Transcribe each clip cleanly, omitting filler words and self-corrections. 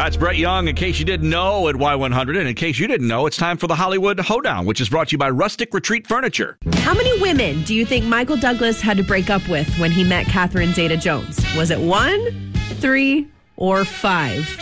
it's Brett Young. In case you didn't know at Y100, and in case you didn't know, it's time for the Hollywood Hoedown, which is brought to you by Rustic Retreat Furniture. How many women do you think Michael Douglas had to break up with when he met Catherine Zeta-Jones? Was it 1, 3, or 5?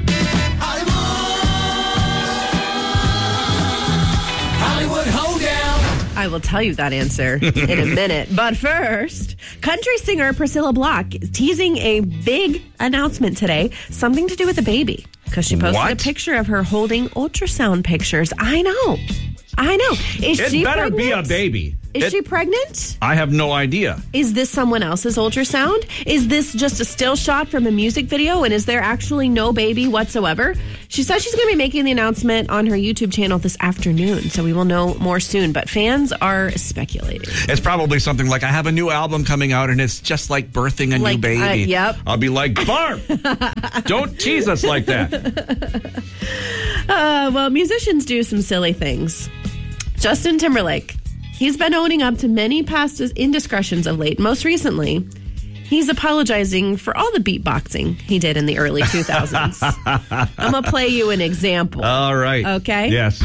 Hollywood Hoedown. I will tell you that answer in a minute. But first, country singer Priscilla Block is teasing a big announcement today, something to do with a baby, because she posted a picture of her holding ultrasound pictures. I know. Is she better pregnant? be a baby. Is she pregnant? I have no idea. Is this someone else's ultrasound? Is this just a still shot from a music video? And is there actually no baby whatsoever? She says she's going to be making the announcement on her YouTube channel this afternoon, so we will know more soon. But fans are speculating. It's probably something like, I have a new album coming out, and it's just like birthing a new baby. Yep. I'll be like, Barb, don't tease us like that. Well, musicians do some silly things. Justin Timberlake. He's been owning up to many past indiscretions of late. Most recently, he's apologizing for all the beatboxing he did in the early 2000s. I'm going to play you an example. All right. Okay? Yes.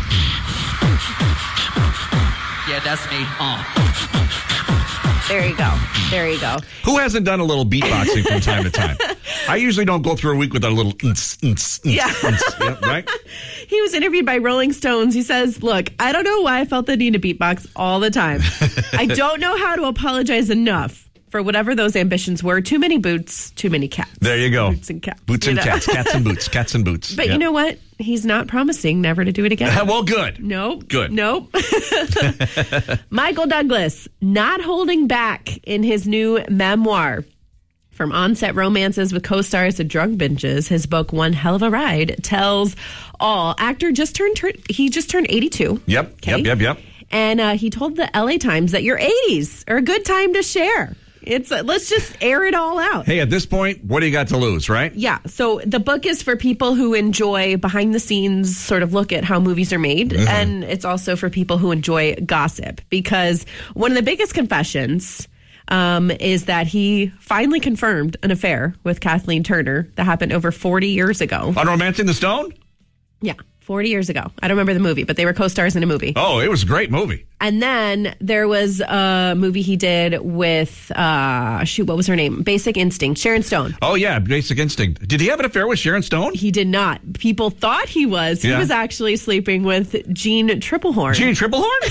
Yeah, that's me. There you go. Who hasn't done a little beatboxing from time to time? I usually don't go through a week with a little right? He was interviewed by Rolling Stones. He says, look, I don't know why I felt the need to beatbox all the time. I don't know how to apologize enough for whatever those ambitions were. Too many boots, too many cats. There you go. Boots and cats. Boots and cats. Cats and boots. Cats and boots. But you know what? He's not promising never to do it again. Well, good. Nope. Good. Nope. Michael Douglas, not holding back in his new memoir. From on-set romances with co-stars to drug binges, his book, One Hell of a Ride, tells all. Actor just turned 82. Yep. Okay? Yep. And he told the LA Times that your 80s are a good time to share. Let's just air it all out. Hey, at this point, what do you got to lose, right? Yeah. So the book is for people who enjoy behind the scenes sort of look at how movies are made. Mm-hmm. And it's also for people who enjoy gossip, because one of the biggest confessions is that he finally confirmed an affair with Kathleen Turner that happened over 40 years ago. On Romancing the Stone? Yeah. 40 years ago. I don't remember the movie, but they were co-stars in a movie. Oh, it was a great movie. And then there was a movie he did with, what was her name? Basic Instinct, Sharon Stone. Oh, yeah, Basic Instinct. Did he have an affair with Sharon Stone? He did not. People thought he was. He was actually sleeping with Jean Triplehorn. Jean Triplehorn?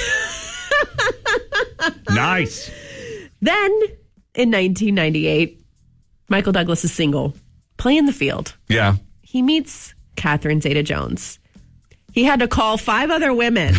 Nice. Then, in 1998, Michael Douglas is single, playing the field. Yeah. He meets Catherine Zeta-Jones. He had to call 5 other women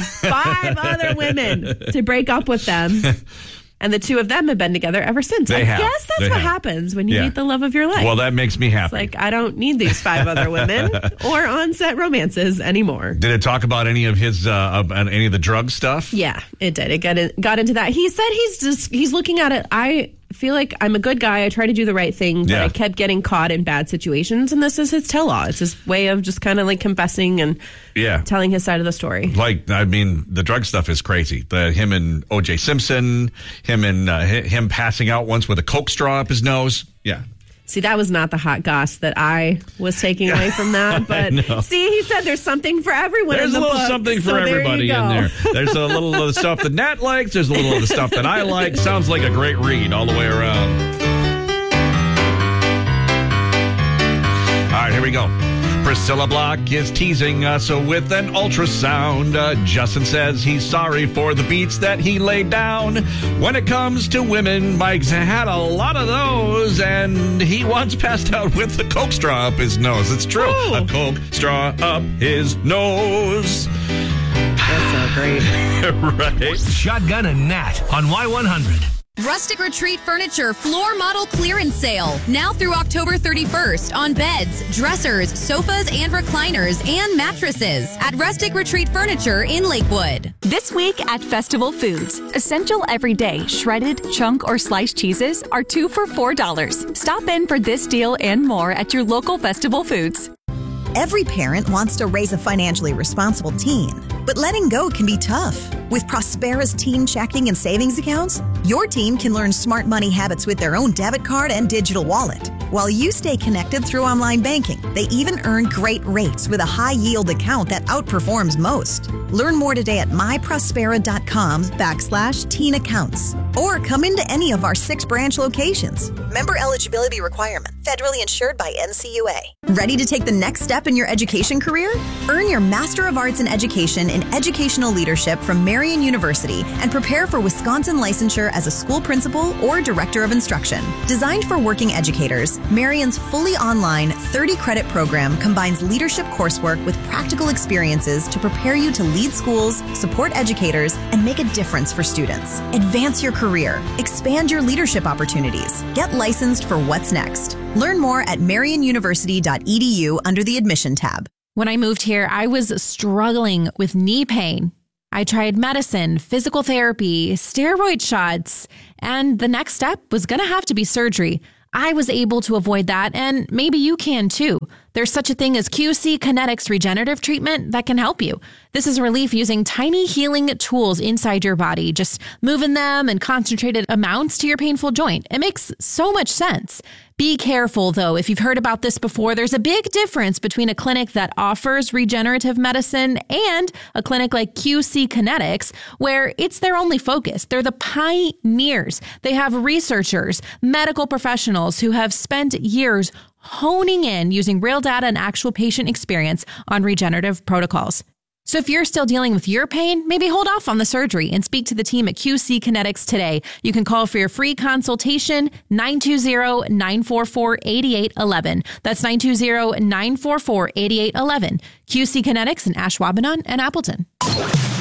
to break up with them. And the two of them have been together ever since. I guess that's what happens when you meet the love of your life. Well, that makes me happy. It's like, I don't need these 5 other women or on-set romances anymore. Did it talk about any of his, any of the drug stuff? Yeah, it did. It got into that. He said he's looking at it. I feel like I'm a good guy. I try to do the right thing, but I kept getting caught in bad situations, and this is his tell-all. It's his way of just kind of like confessing and telling his side of the story. Like, I mean, the drug stuff is crazy. Him and O.J. Simpson, him passing out once with a Coke straw up his nose. Yeah. See, that was not the hot goss that I was taking away from that. But see, he said there's something for everyone. There's in the a little book, something for everybody in there. There's a little of the stuff that Nat likes. There's a little of the stuff that I like. Sounds like a great read all the way around. All right, here we go. Priscilla Block is teasing us with an ultrasound. Justin says he's sorry for the beats that he laid down. When it comes to women, Mike's had a lot of those, and he once passed out with a Coke straw up his nose. It's true. Ooh. A Coke straw up his nose. That's so great. Right. Shotgun and Nat on Y100. Rustic Retreat Furniture floor model clearance sale. Now through October 31st on beds, dressers, sofas, and recliners, and mattresses at Rustic Retreat Furniture in Lakewood. This week at Festival Foods, essential everyday shredded, chunk, or sliced cheeses are 2 for $4. Stop in for this deal and more at your local Festival Foods. Every parent wants to raise a financially responsible teen, but letting go can be tough. With Prospera's teen checking and savings accounts, your teen can learn smart money habits with their own debit card and digital wallet. while you stay connected through online banking. They even earn great rates with a high-yield account that outperforms most. Learn more today at myprospera.com/teen accounts. Or come into any of our 6 branch locations. Member eligibility requirement. Federally insured by NCUA. Ready to take the next step in your education career? Earn your Master of Arts in Education in Educational Leadership from Marian University and prepare for Wisconsin licensure as a school principal or director of instruction. Designed for working educators, Marian's fully online 30-credit program combines leadership coursework with practical experiences to prepare you to lead schools, support educators, and make a difference for students. Advance your career. Expand your leadership opportunities. Get licensed for what's next. Learn more at marianuniversity.edu under the admission tab. When I moved here, I was struggling with knee pain. I tried medicine, physical therapy, steroid shots, and the next step was going to have to be surgery. I was able to avoid that, and maybe you can too. There's such a thing as QC Kinetics regenerative treatment that can help you. This is relief using tiny healing tools inside your body, just moving them in concentrated amounts to your painful joint. It makes so much sense. Be careful, though. If you've heard about this before, there's a big difference between a clinic that offers regenerative medicine and a clinic like QC Kinetics, where it's their only focus. They're the pioneers. They have researchers, medical professionals who have spent years honing in using real data and actual patient experience on regenerative protocols. So if you're still dealing with your pain, maybe hold off on the surgery and speak to the team at QC Kinetics today. You can call for your free consultation, 920-944-8811. That's 920-944-8811. QC Kinetics in Ashwaubenon and Appleton.